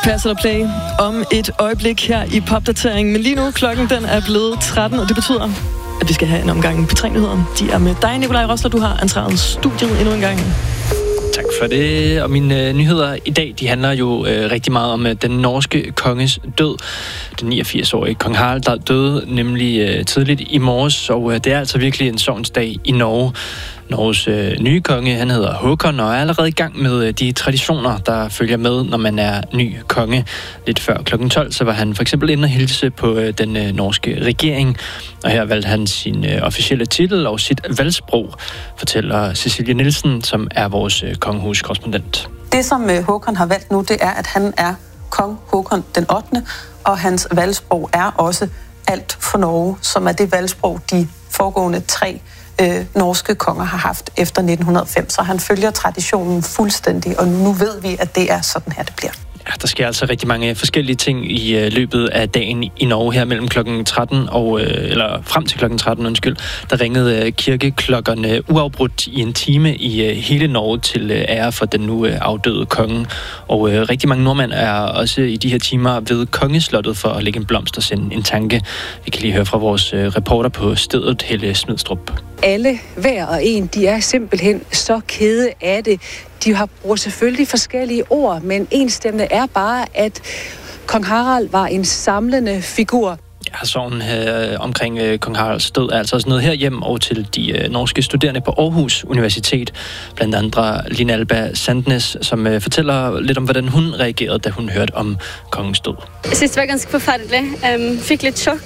Passer der play om et øjeblik her i popdateringen. Men lige nu, klokken den er blevet 13, og det betyder, at vi skal have en omgang på 3-nyheder. De er med dig, Nikolaj Rosler. Du har ansvaret studiet endnu en gang. Tak for det. Og mine nyheder i dag, de handler jo rigtig meget om den norske konges død. Den 89-årige kong Harald, der døde nemlig tidligt i morges, og det er altså virkelig en sorgens-dag i Norge. Norges nye konge, han hedder Håkon, og er allerede i gang med de traditioner, der følger med, når man er ny konge. Lidt før klokken 12, så var han for eksempel inde og hilse på den norske regering, og her valgte han sin officielle titel og sit valgsprog, fortæller Cecilie Nielsen, som er vores kongehuskorrespondent. Det, som Håkon har valgt nu, det er, at han er kong Håkon den 8., og hans valgsprog er også alt for Norge, som er det valgsprog, de foregående 3 norske konger har haft efter 1905, så han følger traditionen fuldstændig, og nu ved vi, at det er sådan her, det bliver. Ja, der sker altså rigtig mange forskellige ting i løbet af dagen i Norge her mellem klokken 13 eller frem til klokken 13, der ringede kirkeklokkerne uafbrudt i en time i hele Norge til ære for den nu afdøde konge. Og rigtig mange nordmænd er også i de her timer ved kongeslottet for at lægge en blomst og sende en tanke. Vi kan lige høre fra vores reporter på stedet, Helle Smidstrup. Alle, hver og en, de er simpelthen så kede af det. De bruger selvfølgelig forskellige ord, men enstemmende er bare, at kong Harald var en samlende figur. Ja, sorgen omkring kong Haralds død er altså også noget herhjemme og til de norske studerende på Aarhus Universitet. Blandt andre Lina Alba Sandnes, som fortæller lidt om, hvordan hun reagerede, da hun hørte om kongens død. Jeg synes, det var ganske forfærdeligt. Fik lidt chok.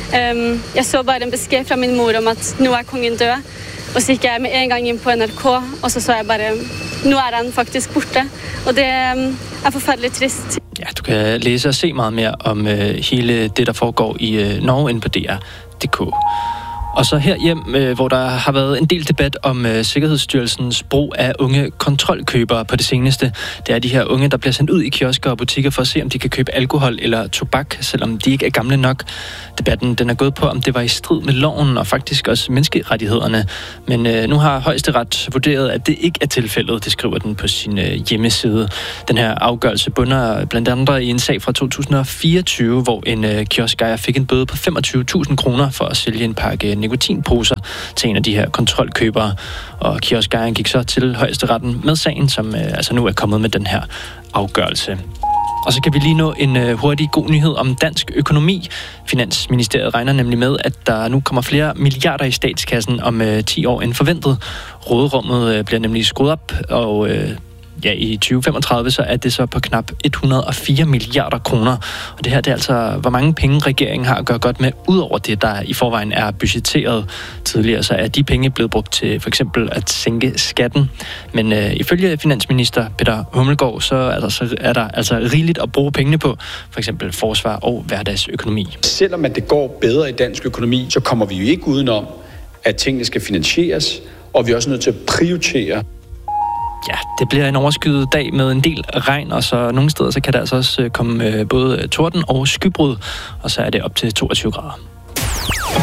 Jeg så bare en besked fra min mor om, at nu er kongen død. Og så gik jeg med en gang ind på NRK, og så jeg bare, nu er han faktisk borte. Og det er forfærdeligt trist. Ja, du kan læse og se meget mere om hele det, der foregår i Norge inde på DR.dk. Og så herhjemme, hvor der har været en del debat om Sikkerhedsstyrelsens brug af unge kontrolkøbere på det seneste. Det er de her unge, der bliver sendt ud i kiosker og butikker for at se, om de kan købe alkohol eller tobak, selvom de ikke er gamle nok. Debatten den er gået på, om det var i strid med loven og faktisk også menneskerettighederne. Men nu har Højesteret vurderet, at det ikke er tilfældet. Det skriver den på sin hjemmeside. Den her afgørelse bunder blandt andet i en sag fra 2024, hvor en kioskejer fik en bøde på 25.000 kroner for at sælge en pakke nikotinposer til en af de her kontrolkøbere. Og kioskejeren gik så til Højesteretten med sagen, som altså nu er kommet med den her afgørelse. Og så kan vi lige nå en hurtig god nyhed om dansk økonomi. Finansministeriet regner nemlig med, at der nu kommer flere milliarder i statskassen om 10 år end forventet. Råderummet bliver nemlig skruet op, og i 2035 så er det så på knap 104 milliarder kroner. Og det her, det er altså, hvor mange penge regeringen har at gøre godt med, udover det, der i forvejen er budgetteret tidligere. Så er de penge blevet brugt til for eksempel at sænke skatten. Men ifølge finansminister Peter Hummelgaard, så er der altså rigeligt at bruge pengene på, for eksempel forsvar og hverdagsøkonomi. Selvom at det går bedre i dansk økonomi, så kommer vi jo ikke udenom, at tingene skal finansieres, og vi er også nødt til at prioritere. Ja, det bliver en overskyet dag med en del regn, og så nogle steder så kan der altså også komme både torden og skybrud, og så er det op til 22 grader.